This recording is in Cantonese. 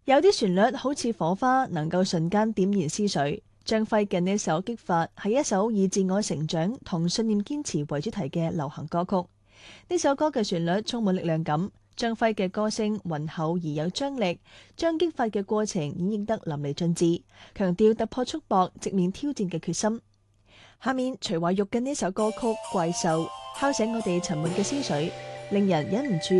有啲旋律好似火花，能夠瞬間點燃思緒。張輝嘅呢首《激發》係一首以自我成長同信念堅持為主題嘅流行歌曲。呢首歌嘅旋律充滿力量感，張輝嘅歌聲渾厚而有張力，將激發嘅過程演繹得淋漓盡致，強調突破束縛、直面挑戰嘅決心。下面徐懷鈺嘅呢首歌曲《怪獸》敲醒我哋沉悶嘅思緒，令人忍唔住